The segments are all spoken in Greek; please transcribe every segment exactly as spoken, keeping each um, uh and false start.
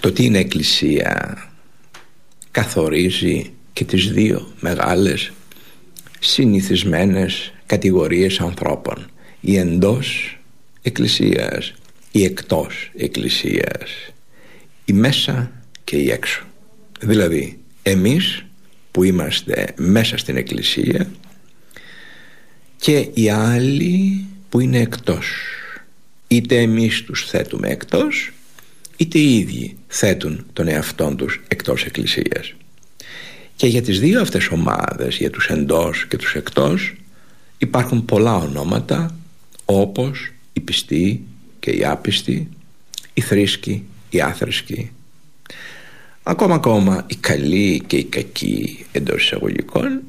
Το τι είναι εκκλησία καθορίζει και τις δύο μεγάλες συνηθισμένες κατηγορίες ανθρώπων: η εντός εκκλησίας, η εκτός εκκλησίας, η μέσα και η έξω. Δηλαδή εμείς που είμαστε μέσα στην εκκλησία και οι άλλοι που είναι εκτός. Είτε εμείς τους θέτουμε εκτός, είτε οι ίδιοι θέτουν τον εαυτόν τους εκτός εκκλησίας. Και για τις δύο αυτές ομάδες, για τους εντός και τους εκτός, υπάρχουν πολλά ονόματα, όπως οι πιστοί και οι άπιστοι, οι θρήσκοι, οι άθρησκοι, ακόμα ακόμα οι καλοί και οι κακοί εντός εισαγωγικών.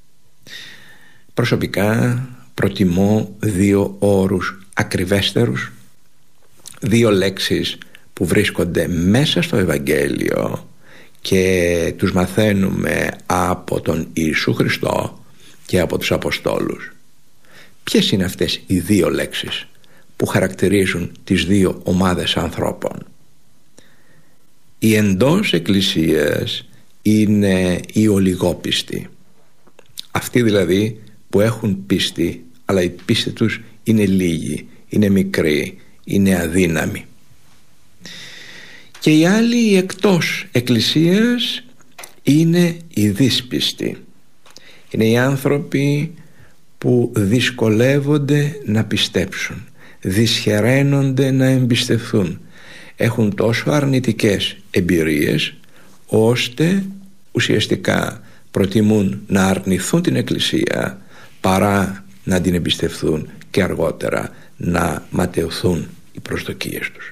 Προσωπικά προτιμώ δύο όρους ακριβέστερους, δύο λέξεις που βρίσκονται μέσα στο Ευαγγέλιο και τους μαθαίνουμε από τον Ιησού Χριστό και από τους Αποστόλους. Ποιες είναι αυτές οι δύο λέξεις που χαρακτηρίζουν τις δύο ομάδες ανθρώπων? Οι εντός εκκλησίας είναι οι ολιγόπιστοι, αυτοί δηλαδή που έχουν πίστη, αλλά η πίστη τους είναι λίγη, είναι μικρή, είναι αδύναμη. Και οι άλλοι, οι εκτός εκκλησίας, είναι οι δύσπιστοι. Είναι οι άνθρωποι που δυσκολεύονται να πιστέψουν, δυσχεραίνονται να εμπιστευθούν, έχουν τόσο αρνητικές εμπειρίες ώστε ουσιαστικά προτιμούν να αρνηθούν την εκκλησία παρά να την εμπιστευθούν και αργότερα να ματαιωθούν οι προσδοκίες τους.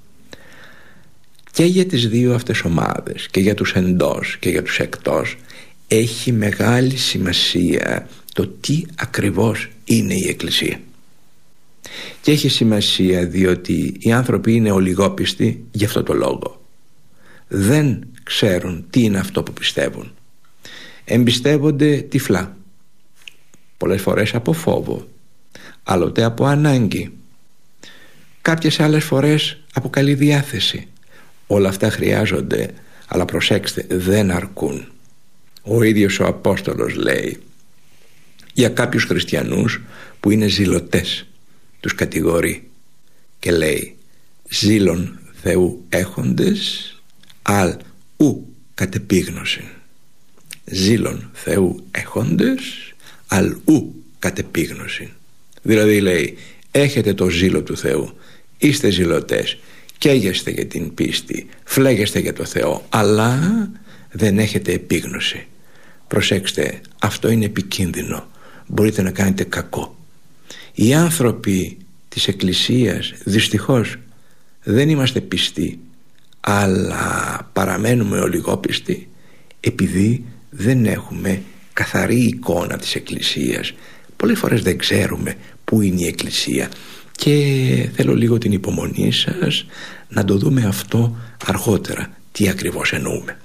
Και για τις δύο αυτές ομάδες, και για τους εντός και για τους εκτός, έχει μεγάλη σημασία το τι ακριβώς είναι η εκκλησία. Και έχει σημασία διότι οι άνθρωποι είναι ολιγόπιστοι γι' αυτό το λόγο. Δεν ξέρουν τι είναι αυτό που πιστεύουν. Εμπιστεύονται τυφλά, πολλές φορές από φόβο, άλλοτε από ανάγκη, κάποιες άλλες φορές από καλή διάθεση. Όλα αυτά χρειάζονται, αλλά προσέξτε, δεν αρκούν. Ο ίδιος ο Απόστολος λέει για κάποιους χριστιανούς που είναι ζηλωτές, τους κατηγορεί και λέει: ζήλων Θεού έχοντες, αλ ου κατεπίγνωσιν. Ζήλων Θεού έχοντες, αλ ου κατεπίγνωσιν. Δηλαδή λέει, έχετε το ζήλο του Θεού, είστε ζηλωτές, καίγεστε για την πίστη, φλέγεστε για το Θεό, αλλά δεν έχετε επίγνωση. Προσέξτε, αυτό είναι επικίνδυνο, μπορείτε να κάνετε κακό. Οι άνθρωποι της Εκκλησίας δυστυχώς δεν είμαστε πιστοί, αλλά παραμένουμε ολιγόπιστοι επειδή δεν έχουμε καθαρή εικόνα της Εκκλησίας. Πολλές φορές δεν ξέρουμε πού είναι η Εκκλησία και θέλω λίγο την υπομονή σας να το δούμε αυτό αργότερα, τι ακριβώς εννοούμε.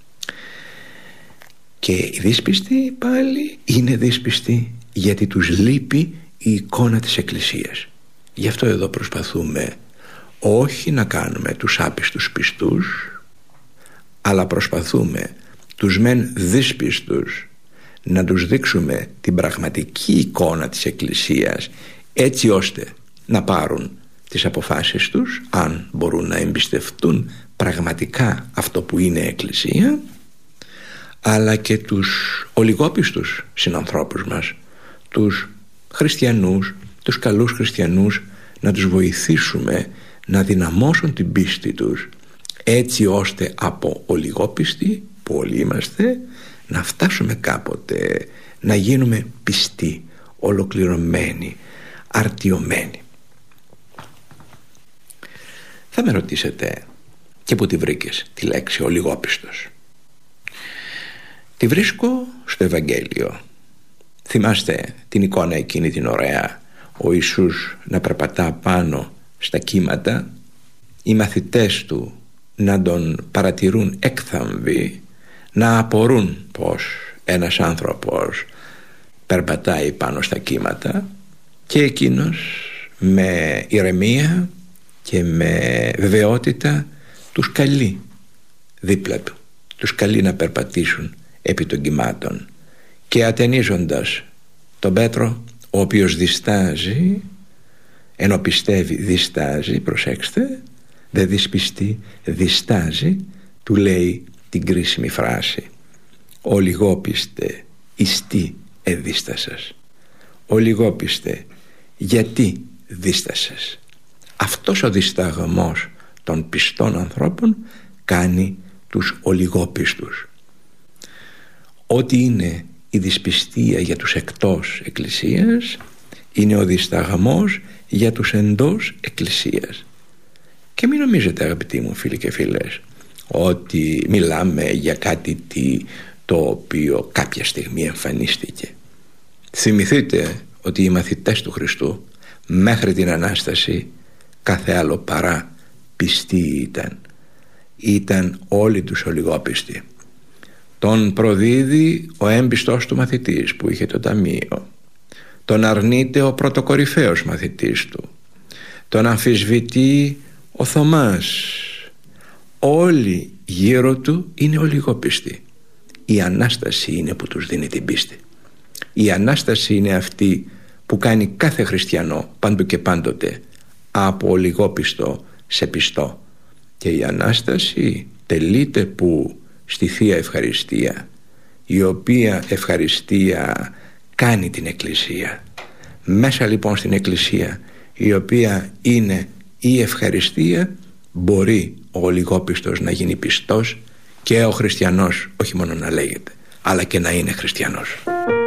Και οι δύσπιστοι πάλι είναι δύσπιστοι γιατί τους λείπει η εικόνα της Εκκλησίας. Γι' αυτό εδώ προσπαθούμε όχι να κάνουμε τους άπιστους πιστούς, αλλά προσπαθούμε τους μεν δύσπιστους να τους δείξουμε την πραγματική εικόνα της Εκκλησίας, έτσι ώστε να πάρουν τις αποφάσεις τους, αν μπορούν να εμπιστευτούν πραγματικά αυτό που είναι Εκκλησία, αλλά και τους ολιγόπιστους συνανθρώπους μας, τους χριστιανούς, τους καλούς χριστιανούς, να τους βοηθήσουμε να δυναμώσουν την πίστη τους, έτσι ώστε από ολιγόπιστοι που όλοι είμαστε να φτάσουμε κάποτε να γίνουμε πιστοί, ολοκληρωμένοι, αρτιωμένοι. Θα με ρωτήσετε, και πού τη βρήκες τη λέξη ολιγόπιστος? Τη βρίσκω στο Ευαγγέλιο. Θυμάστε την εικόνα εκείνη την ωραία, ο Ιησούς να περπατά πάνω στα κύματα, οι μαθητές του να τον παρατηρούν έκθαμβοι, να απορούν πως ένας άνθρωπος περπατάει πάνω στα κύματα, και εκείνος με ηρεμία και με βεβαιότητα τους καλεί δίπλα του, τους καλεί να περπατήσουν επί των κυμάτων, και ατενίζοντας τον Πέτρο, ο οποίος διστάζει, ενώ πιστεύει διστάζει, προσέξτε, δεν δυσπιστεί, διστάζει, του λέει την κρίσιμη φράση: «Ο λιγόπιστε ιστή εδίστασας». «Ο λιγόπιστε, γιατί δίστασες?» Αυτός ο δισταγμός των πιστών ανθρώπων κάνει τους ολιγόπιστους. Ό,τι είναι η δυσπιστία για τους εκτός εκκλησίας είναι ο δισταγμός για τους εντός εκκλησίας. Και μην νομίζετε, αγαπητοί μου φίλοι και φίλες, ότι μιλάμε για κάτι τι, το οποίο κάποια στιγμή εμφανίστηκε. Θυμηθείτε ότι οι μαθητές του Χριστού μέχρι την Ανάσταση κάθε άλλο παρά πιστοί ήταν. Ήταν όλοι τους ολιγόπιστοι. Τον προδίδει ο έμπιστος του μαθητής που είχε το ταμείο. Τον αρνείται ο πρωτοκορυφαίος μαθητής του. Τον αμφισβητεί ο Θωμάς. Όλοι γύρω του είναι ολιγόπιστοι. Η Ανάσταση είναι που τους δίνει την πίστη. Η Ανάσταση είναι αυτή που κάνει κάθε χριστιανό παντού και πάντοτε από ολιγόπιστο σε πιστό. Και η Ανάσταση τελείται που στη Θεία Ευχαριστία, η οποία ευχαριστία κάνει την Εκκλησία. Μέσα λοιπόν στην Εκκλησία, η οποία είναι η ευχαριστία, μπορεί ο ολιγόπιστος να γίνει πιστός και ο χριστιανός όχι μόνο να λέγεται, αλλά και να είναι χριστιανός.